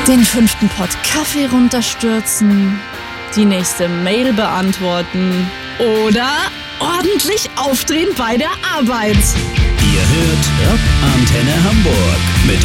Den 5. Pott Kaffee runterstürzen, die nächste Mail beantworten oder ordentlich aufdrehen bei der Arbeit. Ihr hört Antenne Hamburg mit